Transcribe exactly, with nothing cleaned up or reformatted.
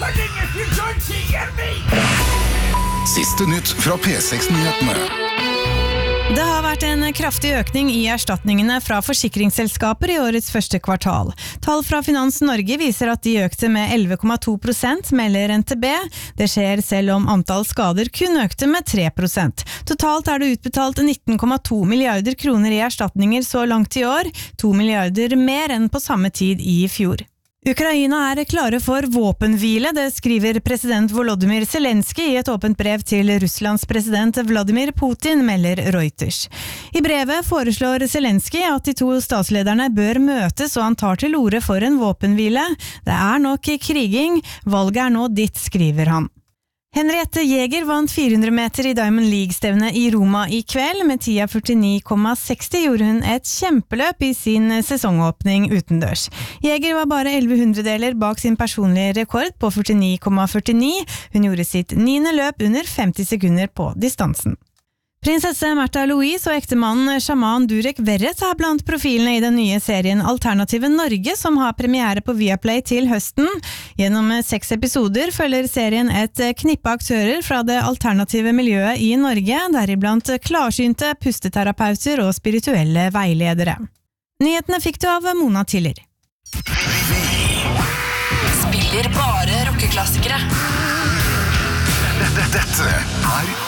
warning if you don't hear me! Siste nytt fra P seks-nyhetene. Det har vært en kraftig økning i erstatningene fra forsikringsselskaper i årets første kvartal. Tall fra Finans Norge viser at de økte med elleve komma to prosent, melder N T B. Det skjer selv om antall skader kun økte med tre prosent. Totalt er det utbetalt nitten komma to milliarder kroner i erstatninger så langt i år, to milliarder mer enn på samme tid i fjor. Ukraina er klare for våpenhvile, det skriver president Volodymyr Zelensky i et åpent brev til Russlands president Vladimir Putin, melder Reuters. I brevet foreslår Zelensky at de to statslederne bør møtes, og han tar til orde for en våpenhvile. Det er nok kriging, valget er nå ditt, skriver han. Henriette Jäger vant fire hundre meter i Diamond League-stevnet i Roma i kveld. Med tida førtini komma seksti gjorde hun et kjempeløp i sin sesongåpning utendørs. Jäger var bare elleve hundredeler bak sin personlige rekord på førtini komma førtini. Hun gjorde sitt niende løp under femti sekunder på distansen. Prinsesse Märtha Louise og ektemannen Shaman Durek Verret er blant profilene i den nye serien Alternative Norge, som har premiere på Viaplay til høsten. Gjennom seks episoder følger serien et knippe aktører fra det alternative miljøet i Norge, deriblant klarsynte pusteterapeuter og spirituelle veiledere. Nyhetene fikk du av Mona Tiller. Spiller bare rockeklassikere. Dette er